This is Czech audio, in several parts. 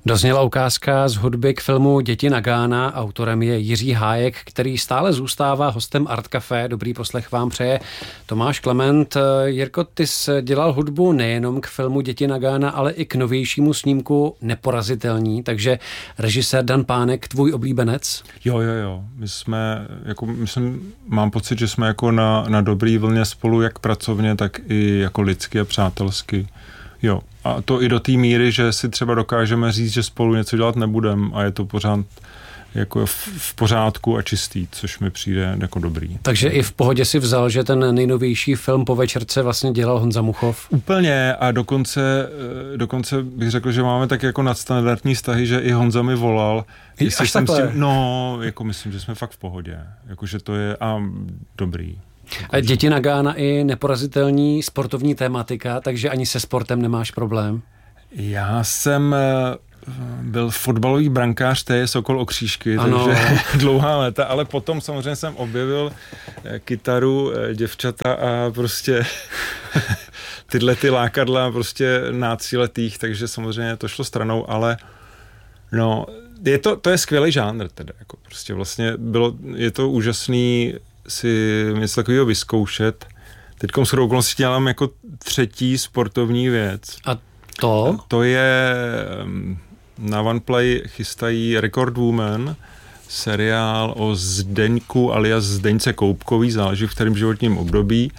Dozněla ukázka z hudby k filmu Děti na Gána. Autorem je Jiří Hájek, který stále zůstává hostem Art Café. Dobrý poslech vám přeje Tomáš Klement. Jirko, ty jsi dělal hudbu nejenom k filmu Děti na Gána, ale i k novějšímu snímku Neporazitelní, takže režisér Dan Pánek, tvůj oblíbenec? Jo. Mám pocit, že jsme jako na dobrý vlně spolu, jak pracovně, tak i jako lidsky a přátelsky. Jo. A to i do té míry, že si třeba dokážeme říct, že spolu něco dělat nebudem a je to pořád jako v pořádku a čistý, což mi přijde jako dobrý. Takže i v pohodě si vzal, že ten nejnovější film Po večerce vlastně dělal Honza Muchov? Úplně a dokonce bych řekl, že máme tak jako nadstandardní vztahy, že i Honza mi volal. Až takhle? Jako myslím, že jsme fakt v pohodě. Jakože to je dobrý. A Děti na Gána i Neporazitelní sportovní tématika, takže ani se sportem nemáš problém? Já jsem byl fotbalový brankář té Sokol Okřížky, takže dlouhá léta, ale potom samozřejmě jsem objevil kytaru, děvčata a prostě tyhle ty lákadla prostě náctiletých, takže samozřejmě to šlo stranou, ale no, to je skvělý žánr teda, jako prostě vlastně je to úžasný si něco takového vyzkoušet. Teďkom shodou okolností dělám jako třetí sportovní věc. A to? To je na OnePlay chystají Record Woman, seriál o Zdeňku alias Zdeňce Koupkový, záleží v kterém životním období.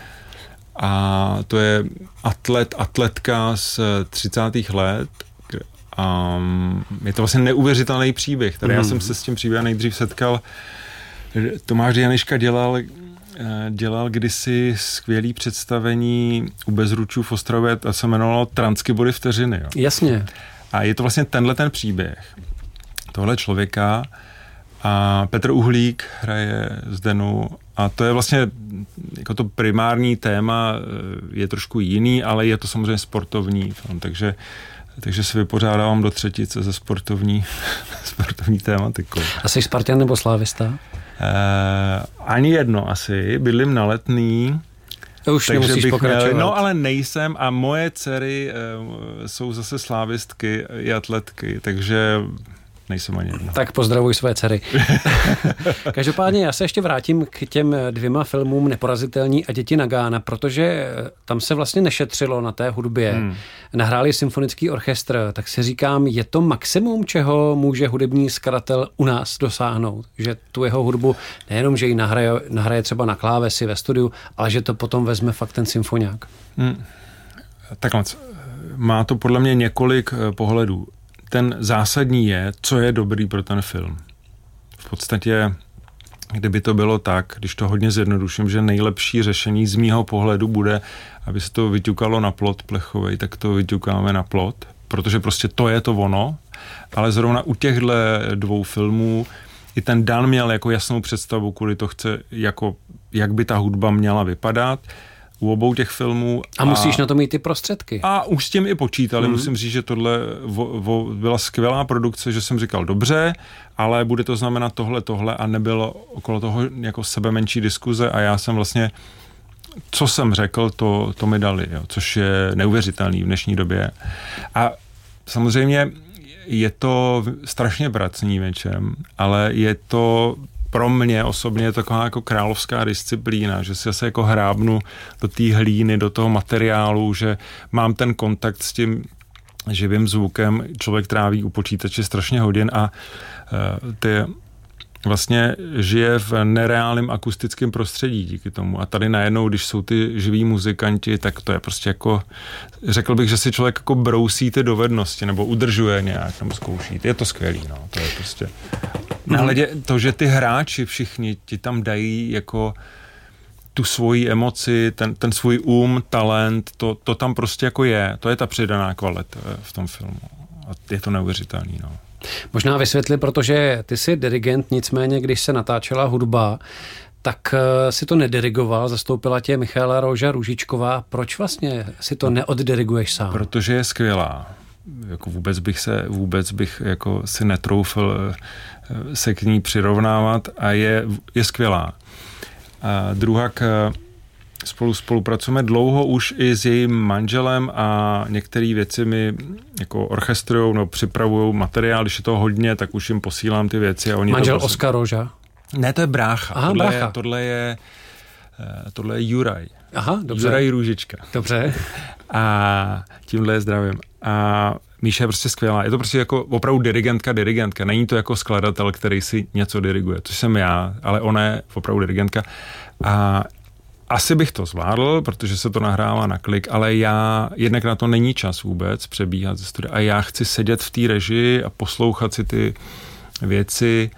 A to je atletka z 30. let. A je to vlastně neuvěřitelný příběh. Tady já jsem se s tím příběhem nejdřív setkal. Tomáš Janiška dělal kdysi skvělý představení u Bezručů v Ostravě, a se jmenovalo Transky body vteřiny. Jo. Jasně. A je to vlastně ten příběh tohle člověka a Petr Uhlík hraje Zdenu a to je vlastně jako to primární téma je trošku jiný, ale je to samozřejmě sportovní film, takže se vypořádávám do třetice ze sportovní tématikou. A jsi Spartan nebo slávista? Ani jedno asi, bydlím na Letný. Už nemusíš pokračovat. No ale nejsem a moje dcery jsou zase slávistky i atletky, takže nejsem ani jedno. Tak pozdravuj své dcery. Každopádně já se ještě vrátím k těm dvěma filmům Neporazitelní a Děti na Gána, protože tam se vlastně nešetřilo na té hudbě. Nahráli symfonický orchestr, tak si říkám, je to maximum, čeho může hudební skladatel u nás dosáhnout? Že tu jeho hudbu nejenom, že ji nahraje třeba na klávesi ve studiu, ale že to potom vezme fakt ten symfoniák. Takhle, má to podle mě několik pohledů. Ten zásadní je, co je dobrý pro ten film. V podstatě, kdyby to bylo tak, když to hodně zjednoduším, že nejlepší řešení z mýho pohledu bude, aby se to vyťukalo na plot plechovej, tak to vyťukáme na plot, protože prostě to je to ono, ale zrovna u těchto dvou filmů i ten Dan měl jako jasnou představu, kudy to chce, jako, jak by ta hudba měla vypadat, u obou těch filmů. A musíš na to mít ty prostředky. A už s tím i počítali. Musím říct, že tohle byla skvělá produkce, že jsem říkal dobře, ale bude to znamenat tohle a nebylo okolo toho jako sebe menší diskuze a já jsem vlastně, co jsem řekl, to mi dali, jo, což je neuvěřitelný v dnešní době. A samozřejmě je to strašně pracný věčem, ale je to pro mě osobně je taková jako královská disciplína, že si zase jako hrábnu do té hlíny, do toho materiálu, že mám ten kontakt s tím živým zvukem, člověk tráví u počítače strašně hodin a vlastně žije v nereálném akustickém prostředí díky tomu. A tady najednou, když jsou ty živí muzikanti, tak to je prostě jako, řekl bych, že si člověk jako brousí ty dovednosti, nebo udržuje nějak, nebo zkouší. Je to skvělý, no, to je prostě. Nehledě to, že ty hráči všichni ti tam dají jako tu svoji emoci, ten svůj talent, to tam prostě jako je. To je ta přidaná kvalita v tom filmu. A je to neuvěřitelný, no. Možná vysvětli, protože ty jsi dirigent, nicméně, když se natáčela hudba, tak si to nedirigoval, zastoupila tě Michaela Roža Růžičková. Proč vlastně si to neoddiriguješ sám? Protože je skvělá. Jako vůbec bych jako si netroufl se k ní přirovnávat a je skvělá. A druhak spolupracujeme dlouho už i s jejím manželem a některé věci mi jako orchestrujou, no připravujou materiál, když je toho hodně, tak už jim posílám ty věci. A oni manžel to Oskar Roža? Ne, to je brácha. Aha, brácha. Tohle je Juraj. Aha, dobře. Juraj Růžička. Dobře. A tímhle je zdravím. A Míša je prostě skvělá. Je to prostě jako opravdu dirigentka. Není to jako skladatel, který si něco diriguje. To jsem já, ale ona je opravdu dirigentka. A asi bych to zvládl, protože se to nahrává na klik, ale jednak na to není čas vůbec přebíhat ze studia. A já chci sedět v té režii a poslouchat si ty věci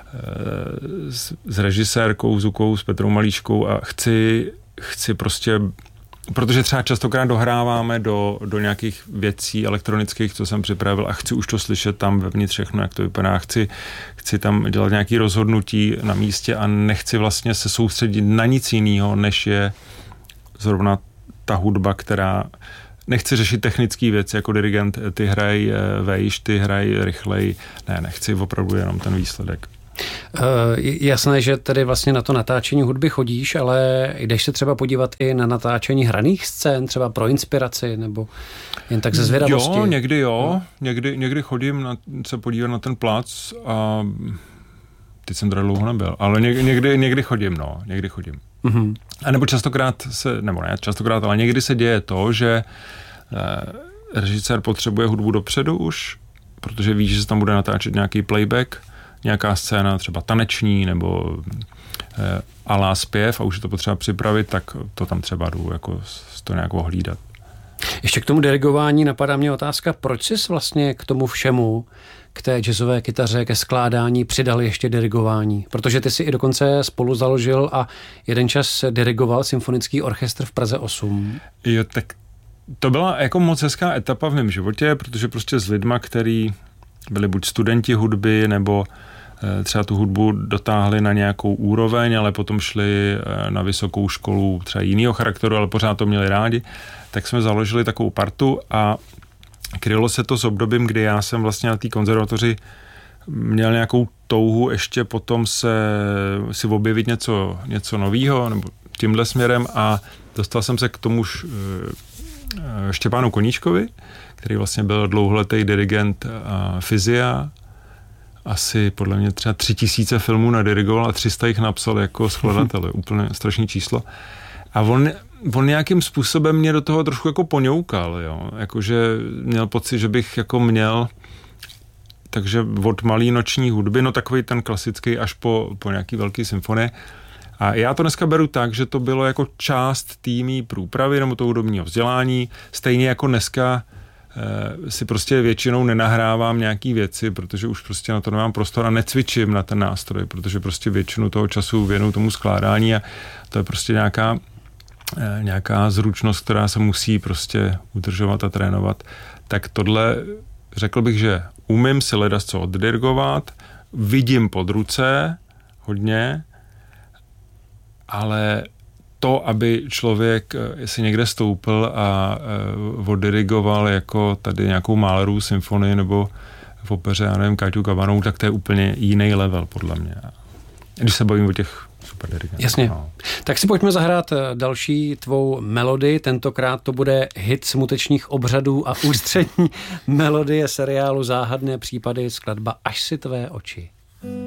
s režisérkou Zukou, s Petrou Malíčkou a chci prostě, protože třeba častokrát dohráváme do nějakých věcí elektronických, co jsem připravil a chci už to slyšet tam vevnitř všechno, jak to vypadá. Chci tam dělat nějaké rozhodnutí na místě a nechci vlastně se soustředit na nic jiného, než je zrovna ta hudba, která nechci řešit technické věci jako dirigent, ty hraj vejš, ty hraj rychlej. Ne, nechci opravdu jenom ten výsledek. Jasné, že tedy vlastně na to natáčení hudby chodíš, ale jdeš se třeba podívat i na natáčení hraných scén, třeba pro inspiraci, nebo jen tak ze zvědavosti? Jo, někdy jo. Někdy chodím se podívat na ten plac a teď jsem teda dlouho nebyl, ale někdy chodím. Mm-hmm. A nebo častokrát ale někdy se děje to, že režisér potřebuje hudbu dopředu už, protože ví, že se tam bude natáčet nějaký playback, nějaká scéna, třeba taneční, nebo alá zpěv a už je to potřeba připravit, tak to tam třeba jdu jako to nějak ohlídat. Ještě k tomu dirigování napadá mě otázka, proč jsi vlastně k tomu všemu, k té jazzové kytaře, ke skládání přidal ještě dirigování? Protože ty si i dokonce spolu založil a jeden čas dirigoval symfonický orchestr v Praze 8. Jo, tak to byla jako moc hezká etapa v mém životě, protože prostě s lidma, který byli buď studenti hudby, nebo třeba tu hudbu dotáhli na nějakou úroveň, ale potom šli na vysokou školu třeba jiného charakteru, ale pořád to měli rádi, tak jsme založili takovou partu a krylo se to s obdobím, kdy já jsem vlastně na té konzervatoři měl nějakou touhu ještě potom si objevit něco nového, nebo tímhle směrem a dostal jsem se k tomu Štěpánu Koníčkovi, který vlastně byl dlouholetý dirigent Fyzia. Asi podle mě třeba 3000 filmů nadirigoval a 300 jich napsal jako skladatel. Úplně strašný číslo. A on nějakým způsobem mě do toho trošku jako poňoukal, jo. Jakože měl pocit, že bych jako měl takže od malý noční hudby, no takový ten klasický až po nějaký velký symfonie. A já to dneska beru tak, že to bylo jako část týmí průpravy nebo toho hudobního vzdělání, stejně jako dneska si prostě většinou nenahrávám nějaký věci, protože už prostě na to nemám prostor a necvičím na ten nástroj, protože prostě většinu toho času věnuju tomu skládání a to je prostě nějaká zručnost, která se musí prostě udržovat a trénovat. Tak tohle řekl bych, že umím si ledasco oddirigovat, vidím pod ruce hodně, ale to, aby člověk si někde stoupil a oddirigoval jako tady nějakou Mahlerovu symfonii nebo v opeře, já nevím, Káťu Kavanou, tak to je úplně jiný level, podle mě. Když se bavím o těch super dirigentů. Jasně. No. Tak si pojďme zahrát další tvou melodii. Tentokrát to bude hit smutečních obřadů a ústřední melodie seriálu Záhadné případy, skladba Až si tvé oči.